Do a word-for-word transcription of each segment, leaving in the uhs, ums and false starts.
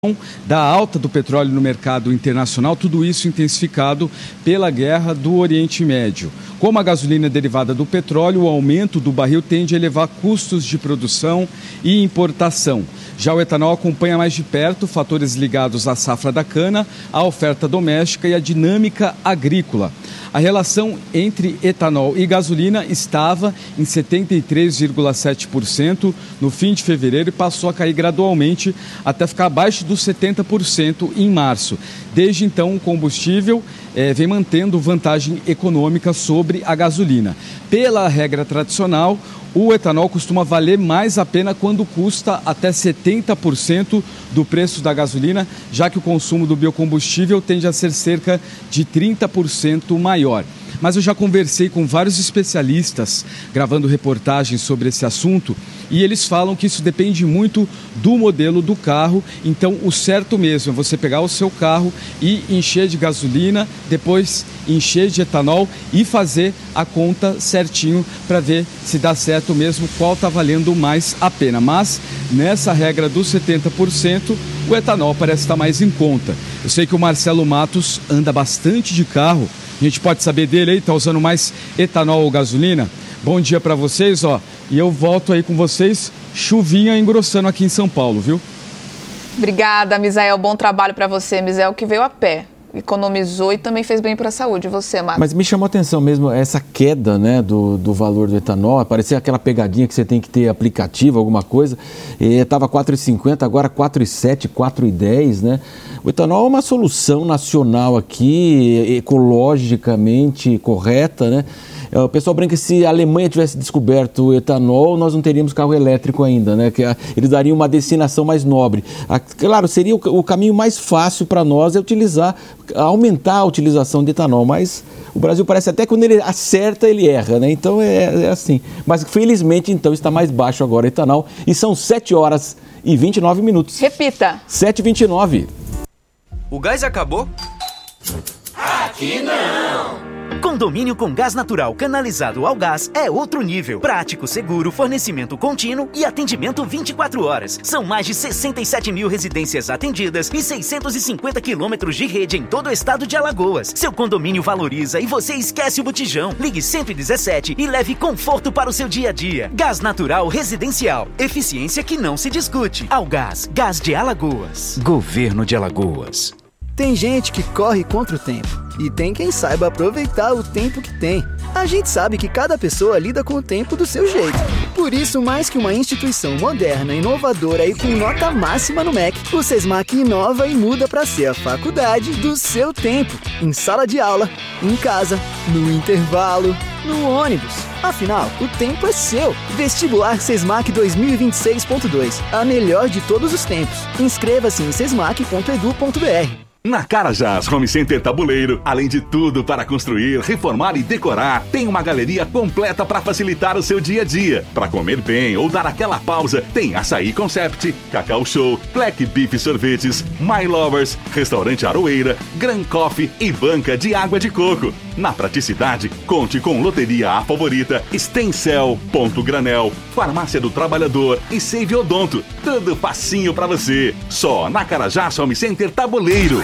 da alta do petróleo no mercado internacional, tudo isso intensificado pela guerra do Oriente Médio. Como a gasolina é derivada do petróleo, o aumento do barril tende a elevar custos de produção e importação. Já o etanol acompanha mais de perto fatores ligados à safra da cana, à oferta doméstica e à dinâmica agrícola. A relação entre etanol e gasolina estava em setenta e três vírgula sete por cento no fim de fevereiro e passou a cair gradualmente até ficar abaixo dos setenta por cento em março. Desde então, o combustível eh, vem mantendo vantagem econômica sobre a gasolina. Pela regra tradicional, o etanol costuma valer mais a pena quando custa até setenta por cento do preço da gasolina, já que o consumo do biocombustível tende a ser cerca de trinta por cento maior. Mas eu já conversei com vários especialistas gravando reportagens sobre esse assunto e eles falam que isso depende muito do modelo do carro. Então, o certo mesmo é você pegar o seu carro e encher de gasolina, depois encher de etanol e fazer a conta certinho para ver se dá certo mesmo, qual está valendo mais a pena. Mas, nessa regra dos setenta por cento, o etanol parece estar mais em conta. Eu sei que o Marcelo Matos anda bastante de carro. A gente pode saber dele aí, está usando mais etanol ou gasolina? Bom dia para vocês, ó. E eu volto aí com vocês, chuvinha engrossando aqui em São Paulo, viu? Obrigada, Misael. Bom trabalho para você, Misael, que veio a pé. Economizou e também fez bem para a saúde. E você, Marcos? Mas me chamou a atenção mesmo essa queda, né, do, do valor do etanol. Parecia aquela pegadinha que você tem que ter aplicativo, alguma coisa. Estava quatro reais e cinquenta centavos, agora quatro reais e sete centavos, quatro reais e dez centavos, né? O etanol é uma solução nacional aqui, ecologicamente correta, né? O pessoal brinca que se a Alemanha tivesse descoberto o etanol, nós não teríamos carro elétrico ainda, né? Que eles dariam uma destinação mais nobre. Claro, seria o caminho mais fácil para nós é utilizar, aumentar a utilização de etanol, mas o Brasil parece até que quando ele acerta, ele erra, né? Então é, é assim. Mas felizmente, então, está mais baixo agora o etanol e são sete horas e vinte e nove minutos. Repita. sete e vinte e nove. O gás acabou? Aqui não! Condomínio com gás natural canalizado ao gás é outro nível. Prático, seguro, fornecimento contínuo e atendimento vinte e quatro horas. São mais de sessenta e sete mil residências atendidas e seiscentos e cinquenta quilômetros de rede em todo o estado de Alagoas. Seu condomínio valoriza e você esquece o botijão. Ligue cento e dezessete e leve conforto para o seu dia a dia. Gás natural residencial. Eficiência que não se discute. Algás, Gás de Alagoas. Governo de Alagoas. Tem gente que corre contra o tempo e tem quem saiba aproveitar o tempo que tem. A gente sabe que cada pessoa lida com o tempo do seu jeito. Por isso, mais que uma instituição moderna, inovadora e com nota máxima no M E C, o SESMAC inova e muda para ser a faculdade do seu tempo. Em sala de aula, em casa, no intervalo, no ônibus. Afinal, o tempo é seu. Vestibular SESMAC dois mil e vinte e seis ponto dois. A melhor de todos os tempos. Inscreva-se em sesmac ponto edu ponto br. Na Carajás Home Center Tabuleiro, além de tudo para construir, reformar e decorar, tem uma galeria completa para facilitar o seu dia a dia. Para comer bem ou dar aquela pausa, tem Açaí Concept, Cacau Show, Black Beef Sorvetes, My Lovers, Restaurante Aroeira, Gran Coffee e banca de água de coco. Na praticidade, conte com Loteria A Favorita, Stencel, Ponto Granel, Farmácia do Trabalhador e Save Odonto. Tudo facinho para você. Só na Carajás Home Center Tabuleiro.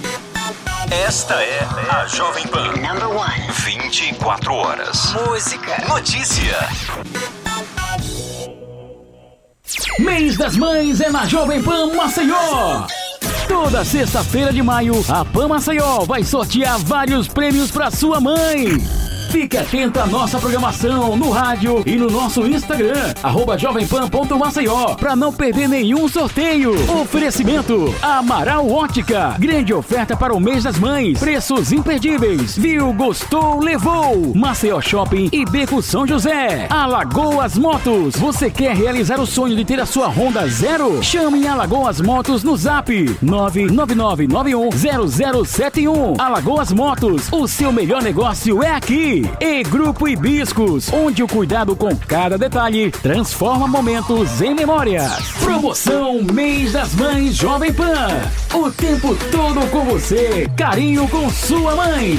Esta é a Jovem Pan. vinte e quatro horas. Música. Notícia. Mês das Mães é na Jovem Pan Maceió. Toda sexta-feira de maio, a Pan Maceió vai sortear vários prêmios para sua mãe. Fique atento à nossa programação no rádio e no nosso Instagram, arroba jovempan ponto maceió, para não perder nenhum sorteio. Oferecimento Amaral Ótica, grande oferta para o mês das mães, preços imperdíveis. Viu, gostou, levou. Maceió Shopping e Beco São José. Alagoas Motos, você quer realizar o sonho de ter a sua Honda Zero? Chame Alagoas Motos no zap nove nove nove nove um zero zero sete um. Alagoas Motos, o seu melhor negócio é aqui. E Grupo Hibiscos, onde o cuidado com cada detalhe transforma momentos em memórias. Promoção Mês das Mães Jovem Pan. O tempo todo com você. Carinho com sua mãe.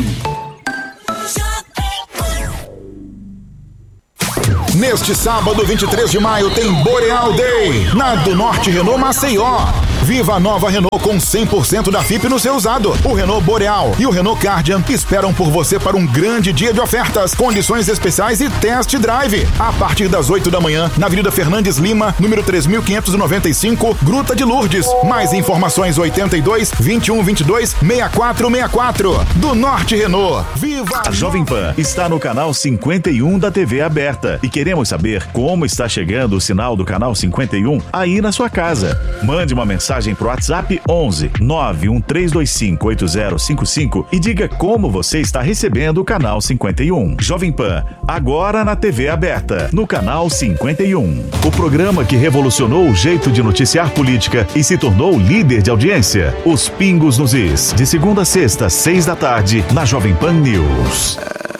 Neste sábado, vinte e três de maio, tem Boreal Day na do Norte Renault Maceió. Viva a nova Renault com cem por cento da F I P no seu usado. O Renault Boreal e o Renault Cardian esperam por você para um grande dia de ofertas, condições especiais e test drive. A partir das oito da manhã, na Avenida Fernandes Lima, número três mil quinhentos e noventa e cinco, Gruta de Lourdes. Mais informações oitenta e dois, vinte e um, vinte e dois, sessenta e quatro sessenta e quatro. Do Norte Renault. Viva! A Jovem Pan está no canal cinquenta e um da T V aberta e queremos saber como está chegando o sinal do canal cinquenta e um aí na sua casa. Mande uma mensagem pro WhatsApp onze nove um três dois cinco oito zero cinco cinco e diga como você está recebendo o canal cinquenta e um. Jovem Pan, agora na T V aberta, no canal cinquenta e um. O programa que revolucionou o jeito de noticiar política e se tornou líder de audiência. Os Pingos nos Is, de segunda a sexta, seis da tarde, na Jovem Pan News.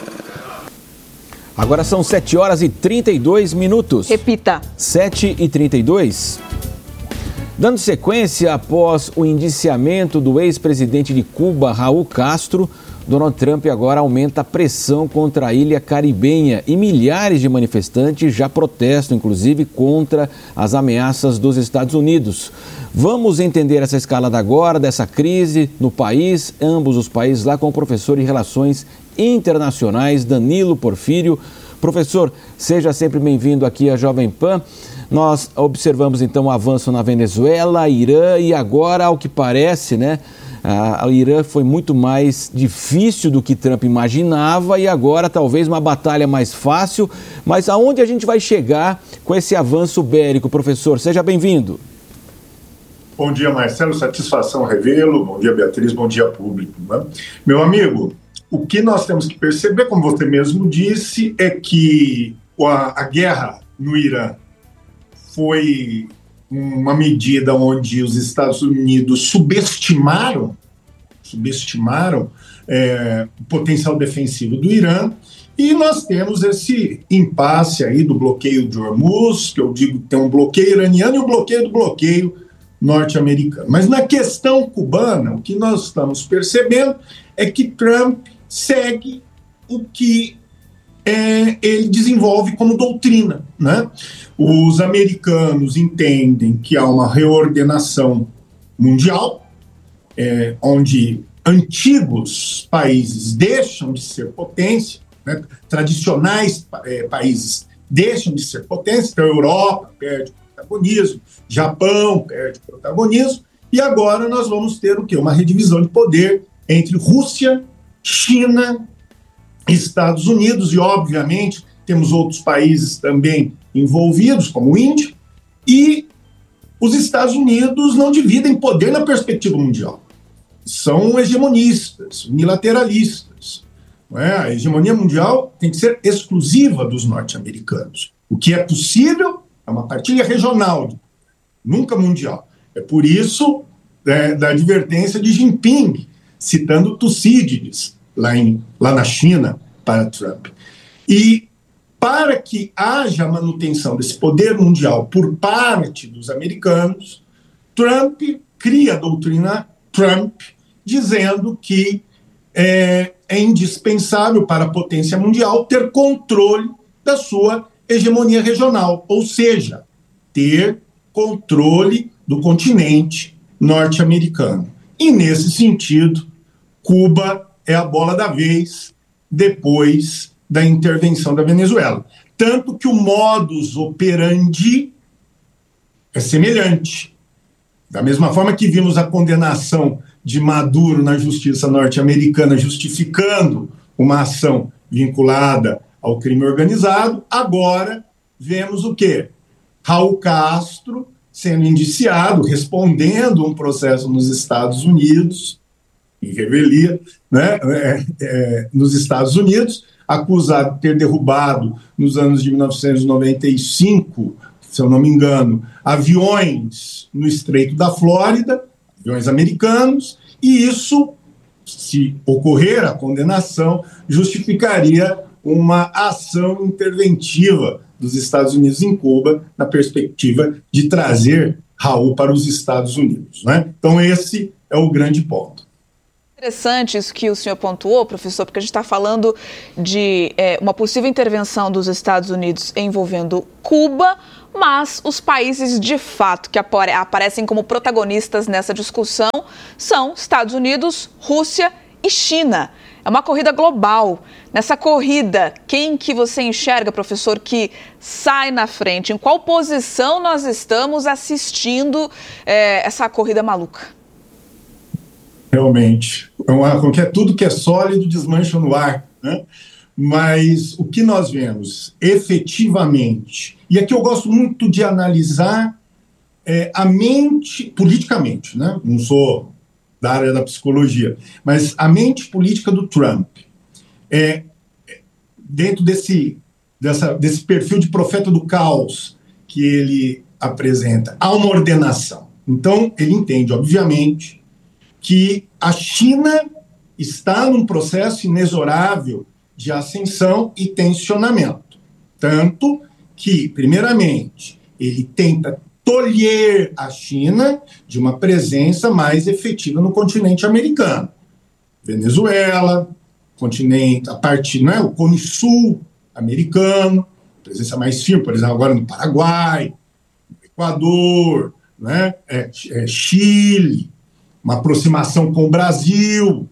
Agora são sete horas e trinta e dois minutos. Repita. sete e trinta e dois. Dando sequência após o indiciamento do ex-presidente de Cuba, Raul Castro, Donald Trump agora aumenta a pressão contra a ilha caribenha e milhares de manifestantes já protestam, inclusive, contra as ameaças dos Estados Unidos. Vamos entender essa escalada agora dessa crise no país, ambos os países, lá com o professor em Relações Internacionais, Danilo Porfírio. Professor, seja sempre bem-vindo aqui à Jovem Pan. Nós observamos então o avanço na Venezuela, Irã e agora, ao que parece, né, a Irã foi muito mais difícil do que Trump imaginava e agora talvez uma batalha mais fácil. Mas aonde a gente vai chegar com esse avanço bélico, professor? Seja bem-vindo. Bom dia, Marcelo. Satisfação revê-lo. Bom dia, Beatriz. Bom dia, público. Né? Meu amigo, o que nós temos que perceber, como você mesmo disse, é que a, a guerra no Irã foi uma medida onde os Estados Unidos subestimaram, subestimaram é, o potencial defensivo do Irã, e nós temos esse impasse aí do bloqueio de Hormuz, que eu digo que tem um bloqueio iraniano e um bloqueio do bloqueio norte-americano. Mas na questão cubana, o que nós estamos percebendo é que Trump segue o que é, ele desenvolve como doutrina, né? Os americanos entendem que há uma reordenação mundial, é, onde antigos países deixam de ser potência, né? Tradicionais é, países deixam de ser potência, então a Europa perde protagonismo, Japão perde protagonismo, e agora nós vamos ter o quê? Uma redivisão de poder entre Rússia, China, Estados Unidos, e obviamente temos outros países também envolvidos, como a Índia, e os Estados Unidos não dividem poder na perspectiva mundial. São hegemonistas, unilateralistas. Não é? A hegemonia mundial tem que ser exclusiva dos norte-americanos. O que é possível é uma partilha regional, nunca mundial. É por isso é, da advertência de Jinping, citando Tucídides, lá, em, lá na China, para Trump. E para que haja manutenção desse poder mundial por parte dos americanos, Trump cria a doutrina Trump, dizendo que é, é indispensável para a potência mundial ter controle da sua hegemonia regional, ou seja, ter controle do continente norte-americano. E, nesse sentido, Cuba é a bola da vez depois da intervenção da Venezuela. Tanto que o modus operandi é semelhante. Da mesma forma que vimos a condenação de Maduro na justiça norte-americana justificando uma ação vinculada ao crime organizado, agora vemos o quê? Raul Castro sendo indiciado, respondendo um processo nos Estados Unidos, em revelia, né, é, é, nos Estados Unidos, acusado de ter derrubado, nos anos de mil novecentos e noventa e cinco, se eu não me engano, aviões no Estreito da Flórida, aviões americanos, e isso, se ocorrer a condenação, justificaria uma ação interventiva dos Estados Unidos em Cuba, na perspectiva de trazer Raul para os Estados Unidos, né? Então esse é o grande ponto. Interessante isso que o senhor pontuou, professor, porque a gente está falando de é, uma possível intervenção dos Estados Unidos envolvendo Cuba, Mas os países de fato que aparecem como protagonistas nessa discussão são Estados Unidos, Rússia e China. É uma corrida global. Nessa corrida, quem que você enxerga, professor, que sai na frente? Em qual posição nós estamos assistindo é, essa corrida maluca? Realmente, é uma, que é tudo que é sólido desmancha no ar, né? Mas o que nós vemos efetivamente, e aqui eu gosto muito de analisar é, a mente politicamente, né? Não sou da área da psicologia, mas a mente política do Trump, é, dentro desse, dessa, desse perfil de profeta do caos que ele apresenta, há uma ordenação. Então, ele entende, obviamente, que a China está num processo inexorável de ascensão e tensionamento. Tanto que, primeiramente, ele tenta tolher a China de uma presença mais efetiva no continente americano. Venezuela, continente, a parte, né, o Cone Sul americano, presença mais firme, por exemplo, agora no Paraguai, no Equador, né, é, é, Chile, uma aproximação com o Brasil,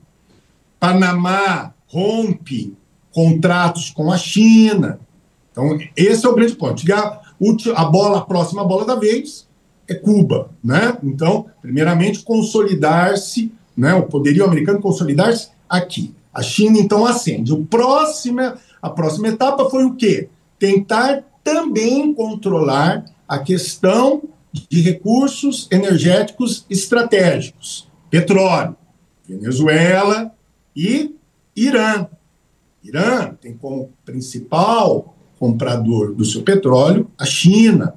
Panamá rompe contratos com a China. Então, esse é o grande ponto. A bola, a próxima bola da vez é Cuba, né? Então, primeiramente, consolidar-se, né? O poderio americano consolidar-se aqui. A China, então, ascende. O próximo, a próxima etapa foi o quê? Tentar também controlar a questão de recursos energéticos estratégicos. Petróleo, Venezuela e Irã. Irã tem como principal comprador do seu petróleo a China.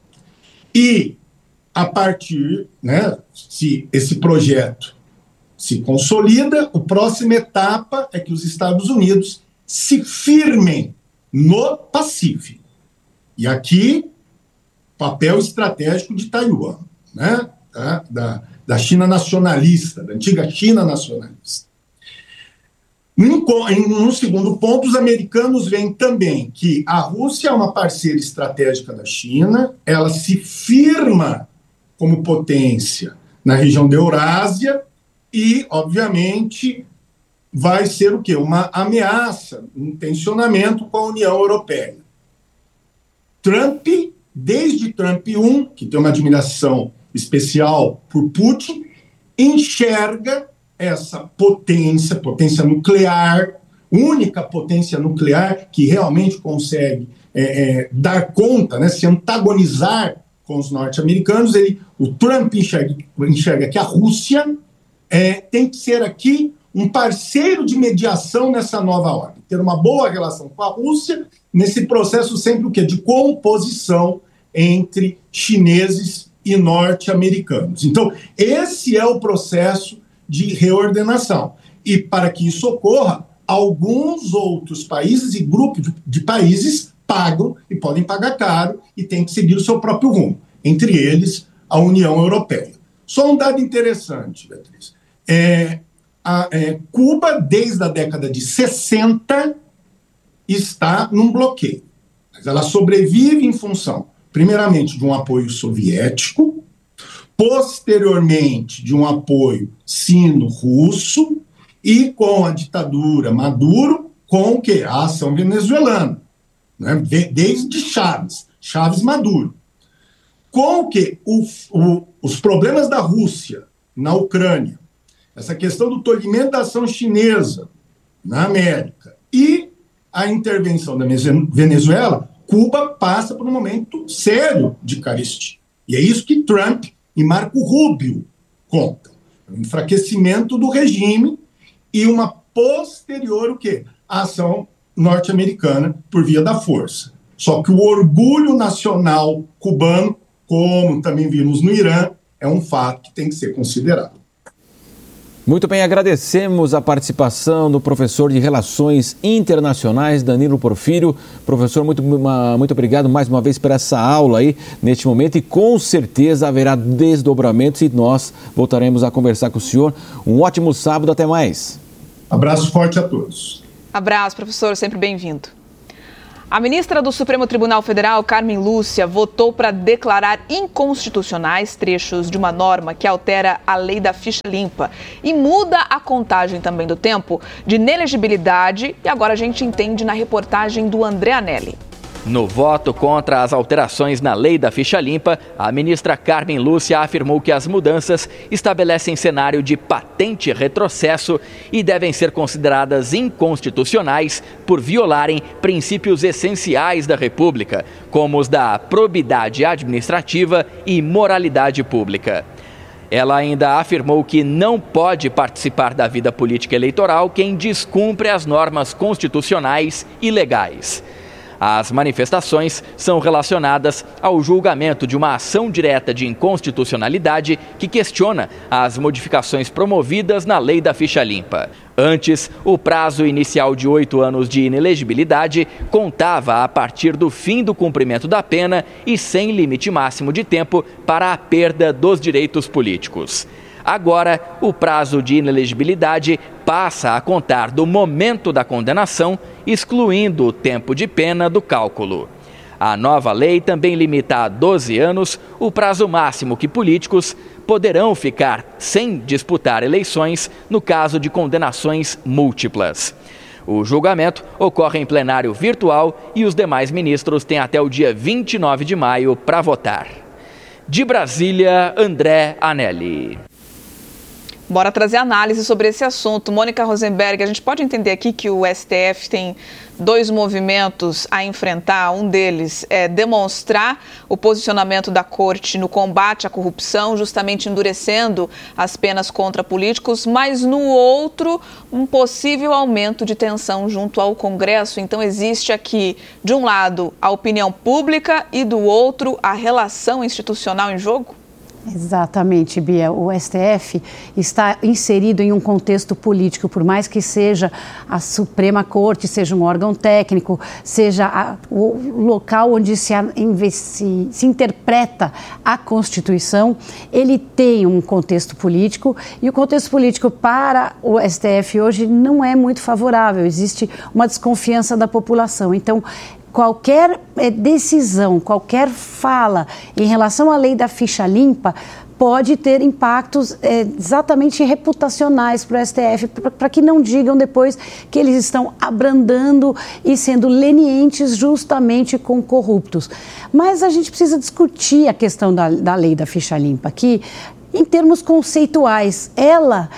E, a partir, né, se esse projeto se consolida, a próxima etapa é que os Estados Unidos se firmem no Pacífico. E aqui, papel estratégico de Taiwan, né, tá? da, da China nacionalista, da antiga China nacionalista. No segundo ponto, os americanos veem também que a Rússia é uma parceira estratégica da China, ela se firma como potência na região da Eurásia e, obviamente, vai ser o quê? Uma ameaça, um tensionamento com a União Europeia. Trump, desde Trump um, que tem uma admiração especial por Putin, enxerga essa potência, potência nuclear, única potência nuclear que realmente consegue é, é, dar conta, né, se antagonizar com os norte-americanos. Ele, o Trump enxerga, enxerga que a Rússia é, tem que ser aqui um parceiro de mediação nessa nova ordem, ter uma boa relação com a Rússia, nesse processo sempre o quê? De composição entre chineses e norte-americanos. Então, esse é o processo de reordenação. E para que isso ocorra, alguns outros países e grupos de, de países pagam e podem pagar caro e têm que seguir o seu próprio rumo, entre eles a União Europeia. Só um dado interessante, Beatriz. É, a, é, Cuba, desde a década de sessenta, está num bloqueio. Mas ela sobrevive em função, primeiramente, de um apoio soviético, posteriormente de um apoio sino-russo e com a ditadura Maduro, com o quê? A ação venezuelana, né? Desde Chávez, Chávez Maduro. Com o quê? O, o, os problemas da Rússia na Ucrânia, essa questão do tolhimento da ação chinesa na América e a intervenção da Venezuela, Cuba passa por um momento sério de carestia. E é isso que Trump e Marco Rubio contam. Um enfraquecimento do regime e uma posterior o quê? A ação norte-americana por via da força. Só que o orgulho nacional cubano, como também vimos no Irã, é um fato que tem que ser considerado. Muito bem, agradecemos a participação do professor de Relações Internacionais, Danilo Porfírio. Professor, muito, muito obrigado mais uma vez por essa aula aí, neste momento, e com certeza haverá desdobramentos e nós voltaremos a conversar com o senhor. Um ótimo sábado, até mais. Abraço forte a todos. Abraço, professor, sempre bem-vindo. A ministra do Supremo Tribunal Federal, Carmen Lúcia, votou para declarar inconstitucionais trechos de uma norma que altera a lei da ficha limpa e muda a contagem também do tempo de inelegibilidade. E agora a gente entende na reportagem do André Anelli. No voto contra as alterações na lei da ficha limpa, a ministra Carmen Lúcia afirmou que as mudanças estabelecem cenário de patente retrocesso e devem ser consideradas inconstitucionais por violarem princípios essenciais da República, como os da probidade administrativa e moralidade pública. Ela ainda afirmou que não pode participar da vida política eleitoral quem descumpre as normas constitucionais e legais. As manifestações são relacionadas ao julgamento de uma ação direta de inconstitucionalidade que questiona as modificações promovidas na lei da ficha limpa. Antes, o prazo inicial de oito anos de inelegibilidade contava a partir do fim do cumprimento da pena e sem limite máximo de tempo para a perda dos direitos políticos. Agora, o prazo de inelegibilidade passa a contar do momento da condenação, excluindo o tempo de pena do cálculo. A nova lei também limita a doze anos o prazo máximo que políticos poderão ficar sem disputar eleições no caso de condenações múltiplas. O julgamento ocorre em plenário virtual e os demais ministros têm até o dia vinte e nove de maio para votar. De Brasília, André Anelli. Bora trazer análise sobre esse assunto. Mônica Rosenberg, a gente pode entender aqui que o S T F tem dois movimentos a enfrentar. Um deles é demonstrar o posicionamento da Corte no combate à corrupção, justamente endurecendo as penas contra políticos, mas no outro, um possível aumento de tensão junto ao Congresso. Então existe aqui, de um lado, a opinião pública e do outro, a relação institucional em jogo? Exatamente, Bia. O S T F está inserido em um contexto político, por mais que seja a Suprema Corte, seja um órgão técnico, seja a, o local onde se, se, se interpreta a Constituição, ele tem um contexto político e o contexto político para o S T F hoje não é muito favorável, existe uma desconfiança da população. Então, qualquer decisão, qualquer fala em relação à lei da ficha limpa pode ter impactos é, exatamente reputacionais para o S T F, para que não digam depois que eles estão abrandando e sendo lenientes justamente com corruptos. Mas a gente precisa discutir a questão da, da lei da ficha limpa, que em termos conceituais, ela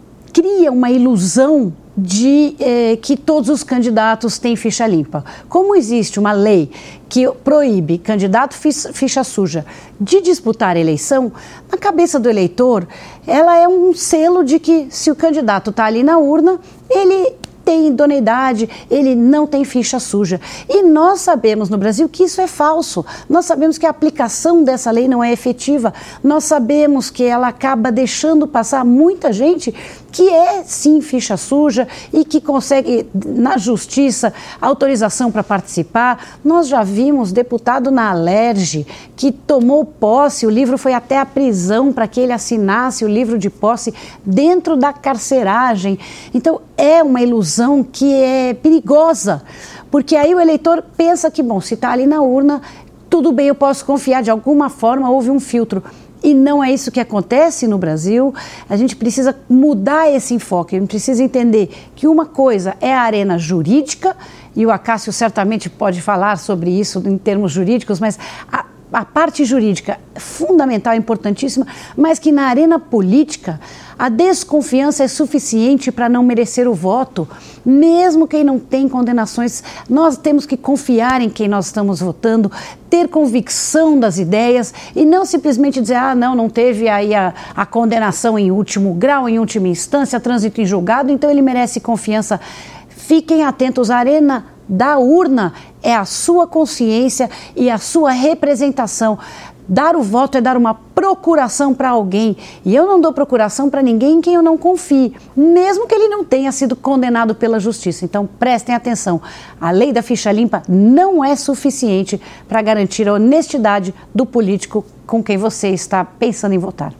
cria uma ilusão de eh, que todos os candidatos têm ficha limpa. Como existe uma lei que proíbe candidato ficha suja de disputar a eleição, na cabeça do eleitor, ela é um selo de que se o candidato está ali na urna, ele tem idoneidade, ele não tem ficha suja. E nós sabemos no Brasil que isso é falso. Nós sabemos que a aplicação dessa lei não é efetiva. Nós sabemos que ela acaba deixando passar muita gente que é sim ficha suja e que consegue na justiça autorização para participar. Nós já vimos deputado na Alerj que tomou posse, o livro foi até a prisão para que ele assinasse o livro de posse dentro da carceragem. Então é uma ilusão que é perigosa, porque aí o eleitor pensa que, bom, se está ali na urna, tudo bem, eu posso confiar, de alguma forma houve um filtro. E não é isso que acontece no Brasil. A gente precisa mudar esse enfoque, a gente precisa entender que uma coisa é a arena jurídica, e o Acácio certamente pode falar sobre isso em termos jurídicos, mas a, a parte jurídica é fundamental, importantíssima, mas que na arena política a desconfiança é suficiente para não merecer o voto, mesmo quem não tem condenações. Nós temos que confiar em quem nós estamos votando, ter convicção das ideias e não simplesmente dizer, ah, não, não teve aí a, a condenação em último grau, em última instância, trânsito em julgado, então ele merece confiança. Fiquem atentos, a arena da urna é a sua consciência e a sua representação. Dar o voto é dar uma procuração para alguém. E eu não dou procuração para ninguém em quem eu não confie, mesmo que ele não tenha sido condenado pela justiça. Então, prestem atenção. A lei da ficha limpa não é suficiente para garantir a honestidade do político com quem você está pensando em votar.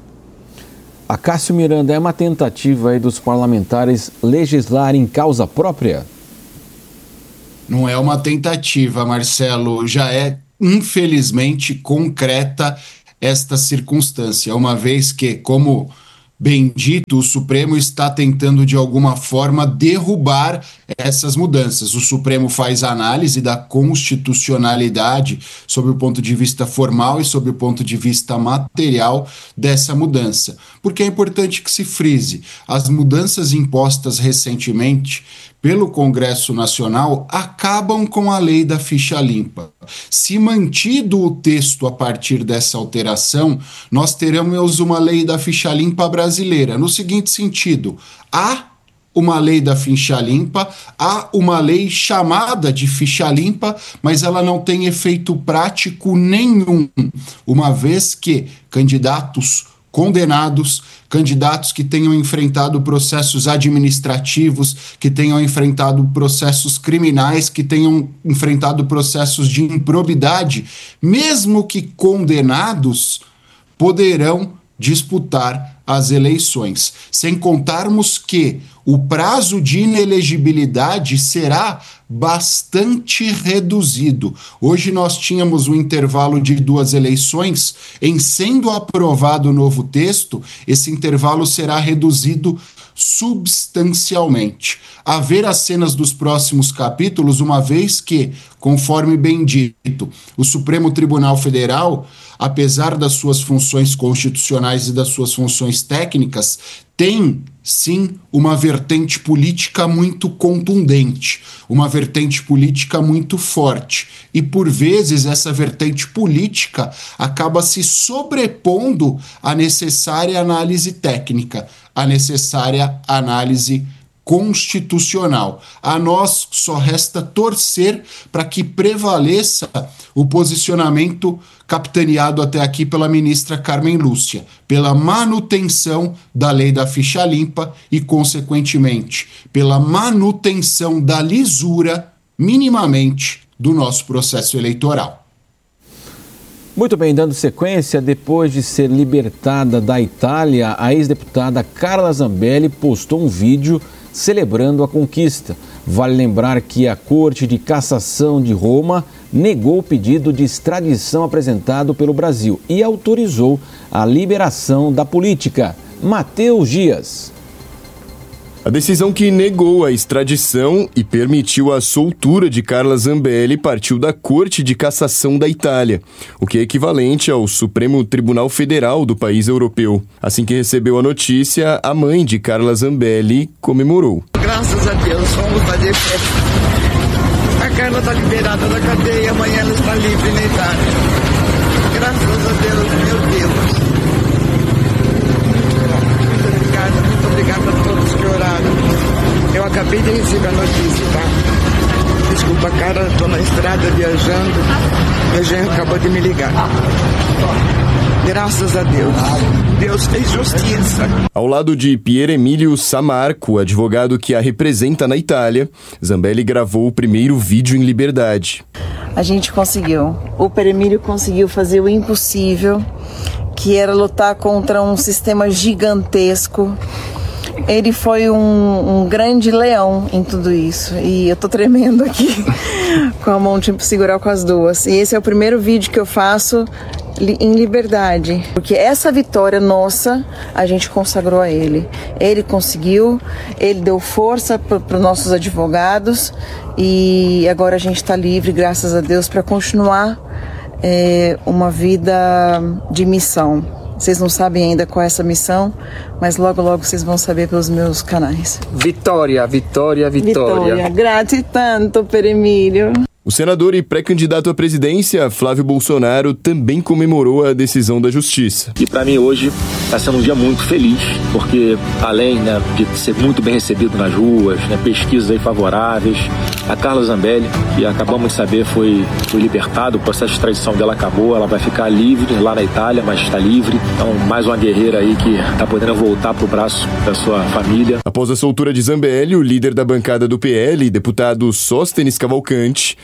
Acácio Miranda, é uma tentativa aí dos parlamentares legislar em causa própria? Não é uma tentativa, Marcelo, já é infelizmente concreta esta circunstância, uma vez que, como bem dito, o Supremo está tentando de alguma forma derrubar essas mudanças. O Supremo faz análise da constitucionalidade sob o ponto de vista formal e sob o ponto de vista material dessa mudança. Porque é importante que se frise, as mudanças impostas recentemente pelo Congresso Nacional acabam com a lei da ficha limpa. Se mantido o texto a partir dessa alteração, nós teremos uma lei da ficha limpa brasileira, no seguinte sentido: há uma lei da ficha limpa, há uma lei chamada de ficha limpa, mas ela não tem efeito prático nenhum, uma vez que candidatos condenados, candidatos que tenham enfrentado processos administrativos, que tenham enfrentado processos criminais, que tenham enfrentado processos de improbidade, mesmo que condenados, poderão disputar as eleições. Sem contarmos que o prazo de inelegibilidade será bastante reduzido. Hoje nós tínhamos um intervalo de duas eleições. Em sendo aprovado o novo texto, esse intervalo será reduzido substancialmente. A ver as cenas dos próximos capítulos, uma vez que, conforme bem dito, o Supremo Tribunal Federal, apesar das suas funções constitucionais e das suas funções técnicas, tem, sim, uma vertente política muito contundente, uma vertente política muito forte. E, por vezes, essa vertente política acaba se sobrepondo à necessária análise técnica, à necessária análise constitucional. A nós só resta torcer para que prevaleça o posicionamento capitaneado até aqui pela ministra Carmen Lúcia, pela manutenção da lei da ficha limpa e, consequentemente, pela manutenção da lisura, minimamente, do nosso processo eleitoral. Muito bem, dando sequência, depois de ser libertada da Itália, a ex-deputada Carla Zambelli postou um vídeo celebrando a conquista. Vale lembrar que a Corte de Cassação de Roma negou o pedido de extradição apresentado pelo Brasil e autorizou a liberação da política. Matheus Dias. A decisão que negou a extradição e permitiu a soltura de Carla Zambelli partiu da Corte de Cassação da Itália, o que é equivalente ao Supremo Tribunal Federal do país europeu. Assim que recebeu a notícia, a mãe de Carla Zambelli comemorou. Graças a Deus, vamos fazer festa. A Carla está liberada da cadeia, amanhã ela está livre na Itália. Graças a Deus, meu Deus. Muito obrigada a todos que oraram. Eu acabei de receber a notícia, tá? Desculpa, cara, estou na estrada viajando. Meu genro acabou de me ligar. Graças a Deus. Deus fez justiça. Ao lado de Pier Emílio Samarco, advogado que a representa na Itália, Zambelli gravou o primeiro vídeo em liberdade. A gente conseguiu. O Pier Emílio conseguiu fazer o impossível, que era lutar contra um sistema gigantesco. Ele foi um, um grande leão em tudo isso. E eu tô tremendo aqui com a mão, tipo, segurar com as duas. E esse é o primeiro vídeo que eu faço em liberdade. Porque essa vitória nossa, a gente consagrou a ele. Ele conseguiu, ele deu força para os nossos advogados. E agora a gente está livre, graças a Deus, para continuar é, uma vida de missão. Vocês não sabem ainda qual é essa missão, mas logo, logo vocês vão saber pelos meus canais. Vitória, vitória, vitória. Vitória, grazie tanto, Pier Emílio. O senador e pré-candidato à presidência, Flávio Bolsonaro, também comemorou a decisão da Justiça. E para mim hoje está sendo um dia muito feliz, porque além, né, de ser muito bem recebido nas ruas, né, pesquisas aí favoráveis, a Carla Zambelli, que acabamos de saber foi, foi libertada, o processo de extradição dela acabou, ela vai ficar livre lá na Itália, mas está livre. Então mais uma guerreira aí que está podendo voltar para o braço da sua família. Após a soltura de Zambelli, o líder da bancada do P L, deputado Sóstenes Cavalcante,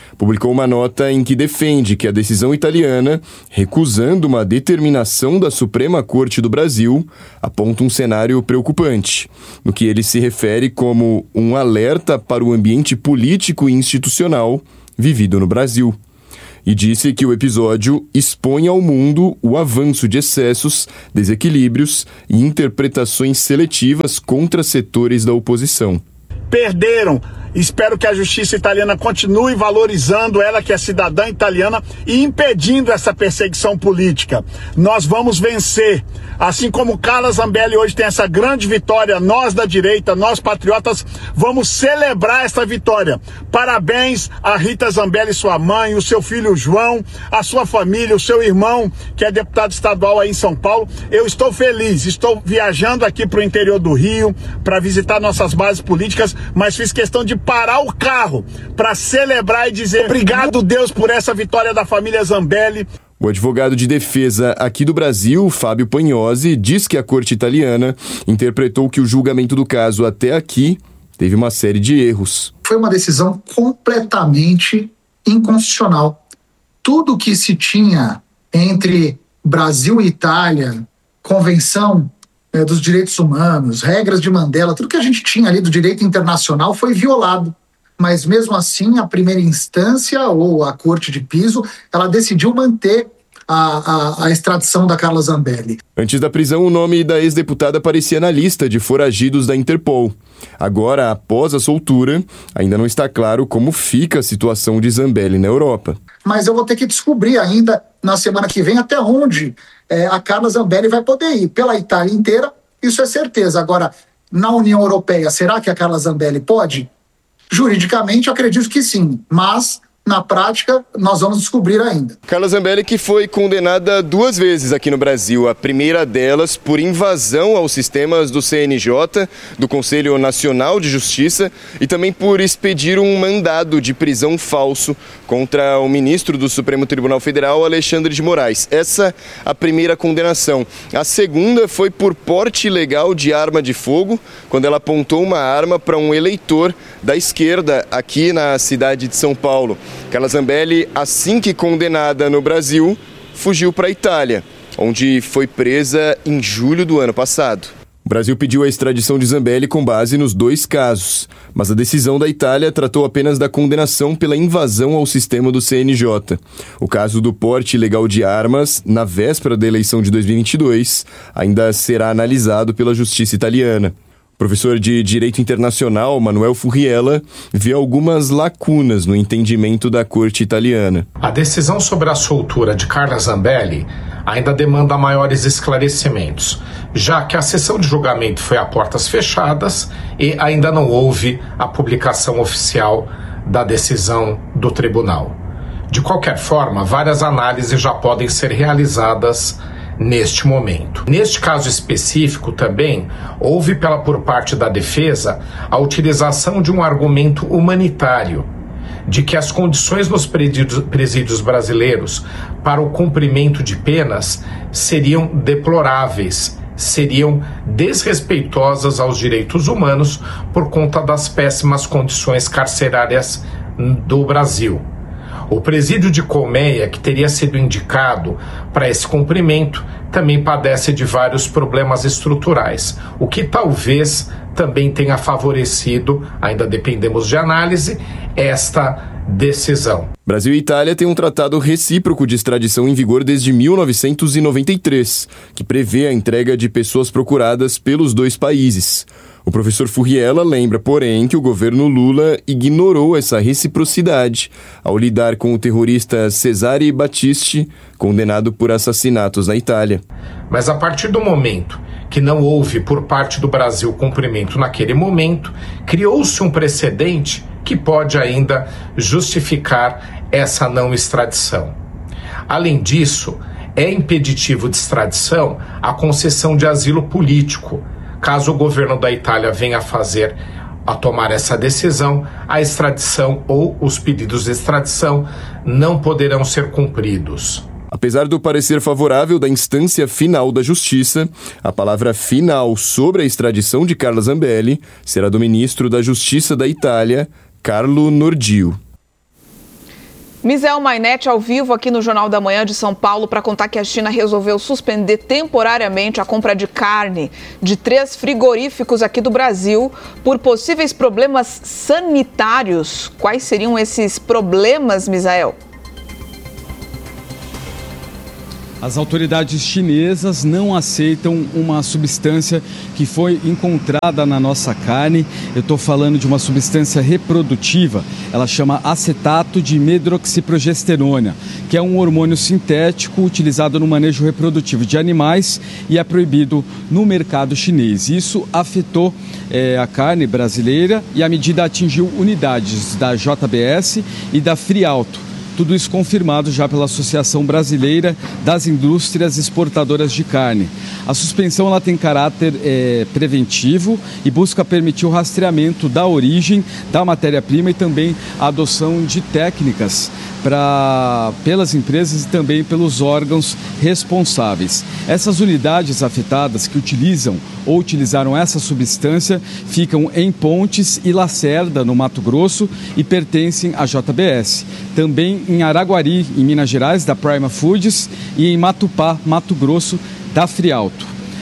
publicou uma nota em que defende que a decisão italiana, recusando uma determinação da Suprema Corte do Brasil, aponta um cenário preocupante, no que ele se refere como um alerta para o ambiente político e institucional vivido no Brasil. E disse que o episódio expõe ao mundo o avanço de excessos, desequilíbrios e interpretações seletivas contra setores da oposição. Perderam. Espero que a justiça italiana continue valorizando ela, que é cidadã italiana, e impedindo essa perseguição política. Nós vamos vencer. Assim como Carla Zambelli hoje tem essa grande vitória, nós da direita, nós patriotas, vamos celebrar essa vitória. Parabéns a Rita Zambelli, sua mãe, o seu filho João, a sua família, o seu irmão, que é deputado estadual aí em São Paulo. Eu estou feliz, estou viajando aqui para o interior do Rio, para visitar nossas bases políticas, mas fiz questão de parar o carro para celebrar e dizer obrigado, Deus, por essa vitória da família Zambelli. O advogado de defesa aqui do Brasil, Fábio Pagnosi, diz que a corte italiana interpretou que o julgamento do caso até aqui teve uma série de erros. Foi uma decisão completamente inconstitucional. Tudo que se tinha entre Brasil e Itália, Convenção é, dos Direitos Humanos, regras de Mandela, tudo que a gente tinha ali do direito internacional foi violado. Mas mesmo assim, a primeira instância, ou a Corte de Piso, ela decidiu manter a, a, a extradição da Carla Zambelli. Antes da prisão, o nome da ex-deputada aparecia na lista de foragidos da Interpol. Agora, após a soltura, ainda não está claro como fica a situação de Zambelli na Europa. Mas eu vou ter que descobrir ainda, na semana que vem, até onde é, a Carla Zambelli vai poder ir. Pela Itália inteira, isso é certeza. Agora, na União Europeia, será que a Carla Zambelli pode? Juridicamente, eu acredito que sim, mas na prática nós vamos descobrir ainda. Carla Zambelli, que foi condenada duas vezes aqui no Brasil, a primeira delas por invasão aos sistemas do C N J, do Conselho Nacional de Justiça, e também por expedir um mandado de prisão falso contra o ministro do Supremo Tribunal Federal, Alexandre de Moraes. Essa a primeira condenação. A segunda foi por porte ilegal de arma de fogo, quando ela apontou uma arma para um eleitor da esquerda aqui na cidade de São Paulo. Carla Zambelli, assim que condenada no Brasil, fugiu para a Itália, onde foi presa em julho do ano passado. O Brasil pediu a extradição de Zambelli com base nos dois casos, mas a decisão da Itália tratou apenas da condenação pela invasão ao sistema do C N J. O caso do porte ilegal de armas, na véspera da eleição de dois mil e vinte e dois, ainda será analisado pela justiça italiana. O professor de Direito Internacional, Manuel Furriela, vê algumas lacunas no entendimento da corte italiana. A decisão sobre a soltura de Carla Zambelli ainda demanda maiores esclarecimentos, já que a sessão de julgamento foi a portas fechadas e ainda não houve a publicação oficial da decisão do tribunal. De qualquer forma, várias análises já podem ser realizadas neste momento. Neste caso específico também, houve pela, por parte da defesa a utilização de um argumento humanitário, de que as condições nos presídios, presídios brasileiros para o cumprimento de penas seriam deploráveis, seriam desrespeitosas aos direitos humanos por conta das péssimas condições carcerárias do Brasil. O presídio de Colmeia, que teria sido indicado para esse cumprimento, também padece de vários problemas estruturais, o que talvez também tenha favorecido, ainda dependemos de análise, esta decisão. Brasil e Itália têm um tratado recíproco de extradição em vigor desde mil novecentos e noventa e três, que prevê a entrega de pessoas procuradas pelos dois países. O professor Furriela lembra, porém, que o governo Lula ignorou essa reciprocidade ao lidar com o terrorista Cesare Battisti, condenado por assassinatos na Itália. Mas a partir do momento que não houve por parte do Brasil cumprimento naquele momento, criou-se um precedente que pode ainda justificar essa não extradição. Além disso, é impeditivo de extradição a concessão de asilo político. Caso o governo da Itália venha a fazer, a tomar essa decisão, a extradição ou os pedidos de extradição não poderão ser cumpridos. Apesar do parecer favorável da instância final da Justiça, a palavra final sobre a extradição de Carla Zambelli será do ministro da Justiça da Itália, Carlo Nordio. Misael Mainetti ao vivo aqui no Jornal da Manhã de São Paulo para contar que a China resolveu suspender temporariamente a compra de carne de três frigoríficos aqui do Brasil por possíveis problemas sanitários. Quais seriam esses problemas, Misael? As autoridades chinesas não aceitam uma substância que foi encontrada na nossa carne. Eu estou falando de uma substância reprodutiva, ela chama acetato de medroxiprogesterona, que é um hormônio sintético utilizado no manejo reprodutivo de animais e é proibido no mercado chinês. Isso afetou é, a carne brasileira e a medida atingiu unidades da J B S e da Frialto. Tudo isso confirmado já pela Associação Brasileira das Indústrias Exportadoras de Carne. A suspensão ela tem caráter é, preventivo e busca permitir o rastreamento da origem da matéria-prima e também a adoção de técnicas pra, pelas empresas e também pelos órgãos responsáveis. Essas unidades afetadas que utilizam ou utilizaram essa substância ficam em Pontes e Lacerda, no Mato Grosso, e pertencem à J B S. Também em Araguari, em Minas Gerais, da Prima Foods, e em Matupá, Mato Grosso, da Frialto.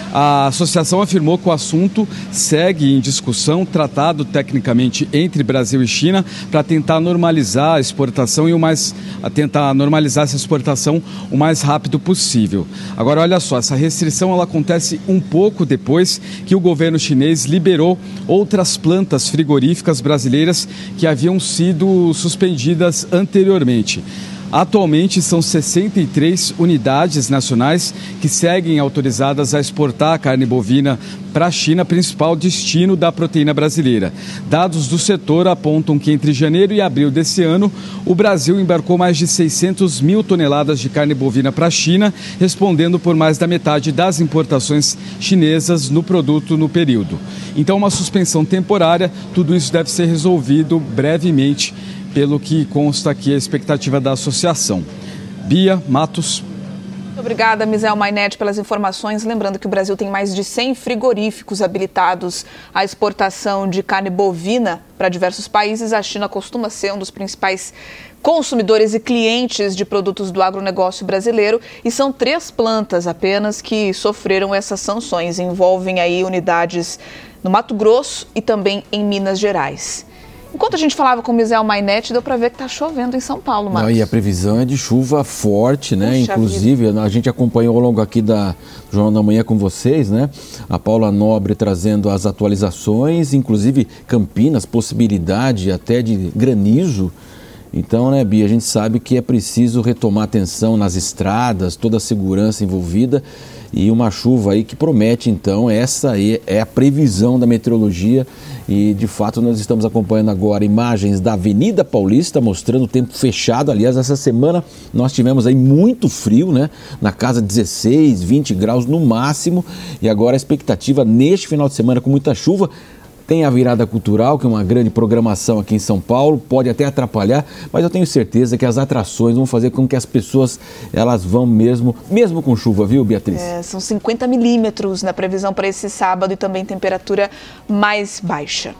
A associação afirmou que o assunto segue em discussão, tratado tecnicamente entre Brasil e China, para tentar normalizar a exportação e o mais, a tentar normalizar essa exportação o mais rápido possível. Agora, olha só, essa restrição ela acontece um pouco depois que o governo chinês liberou outras plantas frigoríficas brasileiras que haviam sido suspendidas anteriormente. Atualmente são sessenta e três unidades nacionais que seguem autorizadas a exportar a carne bovina para a China, principal destino da proteína brasileira. Dados do setor apontam que entre janeiro e abril desse ano, o Brasil embarcou mais de seiscentas mil toneladas de carne bovina para a China, respondendo por mais da metade das importações chinesas no produto no período. Então, uma suspensão temporária, tudo isso deve ser resolvido brevemente, pelo que consta aqui a expectativa da associação. Bia Matos. Muito obrigada, Misael Mainetti, pelas informações. Lembrando que o Brasil tem mais de cem frigoríficos habilitados à exportação de carne bovina para diversos países. A China costuma ser um dos principais consumidores e clientes de produtos do agronegócio brasileiro, e são três plantas apenas que sofreram essas sanções. Envolvem aí unidades no Mato Grosso e também em Minas Gerais. Enquanto a gente falava com o Misael Mainetti, deu para ver que está chovendo em São Paulo, Marcos. Não, e a previsão é de chuva forte, né? Puxa Inclusive, vida. A gente acompanhou ao longo aqui da do Jornal da Manhã com vocês, né? A Paula Nobre trazendo as atualizações, inclusive Campinas, possibilidade até de granizo. Então, né, Bia, a gente sabe que é preciso retomar atenção nas estradas, toda a segurança envolvida, e uma chuva aí que promete, então, essa aí é a previsão da meteorologia. E de fato nós estamos acompanhando agora imagens da Avenida Paulista mostrando o tempo fechado. Aliás, essa semana nós tivemos aí muito frio, né? Na casa de dezesseis, vinte graus no máximo, e agora a expectativa neste final de semana com muita chuva. Tem a virada cultural, que é uma grande programação aqui em São Paulo, pode até atrapalhar, mas eu tenho certeza que as atrações vão fazer com que as pessoas, elas vão mesmo, mesmo com chuva, viu, Beatriz? É, são cinquenta milímetros na previsão para esse sábado e também temperatura mais baixa.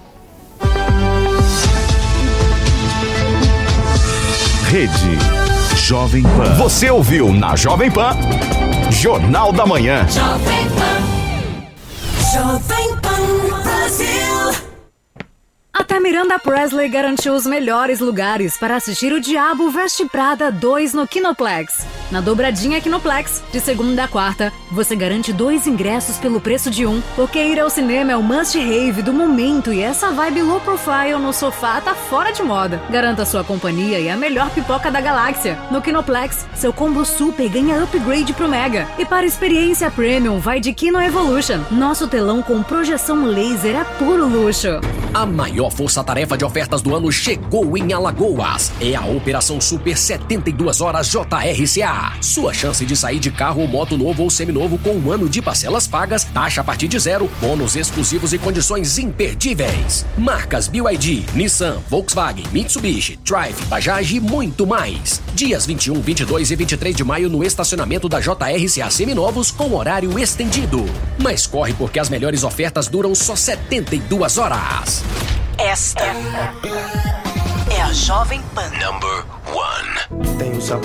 Rede Jovem Pan. Você ouviu na Jovem Pan, Jornal da Manhã. Jovem Pan. Jovem Pan Brasil. Até Miranda Presley garantiu os melhores lugares para assistir O Diabo Veste Prada dois no Kinoplex. Na dobradinha Kinoplex, de segunda a quarta, você garante dois ingressos pelo preço de um, porque ir ao cinema é o must-have do momento e essa vibe low profile no sofá tá fora de moda. Garanta sua companhia e a melhor pipoca da galáxia. No Kinoplex, seu combo super ganha upgrade pro Mega. E para experiência premium, vai de Kino Evolution. Nosso telão com projeção laser é puro luxo. A maior força-tarefa de ofertas do ano chegou em Alagoas. É a Operação Super setenta e duas Horas J R C A. Sua chance de sair de carro ou moto novo ou seminovo com um ano de parcelas pagas, taxa a partir de zero, bônus exclusivos e condições imperdíveis. Marcas B Y D, Nissan, Volkswagen, Mitsubishi, Drive, Bajaj e muito mais. Dias vinte e um, vinte e dois e vinte e três de maio no estacionamento da J R C A Seminovos com horário estendido. Mas corre porque as melhores ofertas duram só setenta e duas horas. Esta é a Jovem Pan. Number one. Tem o sabor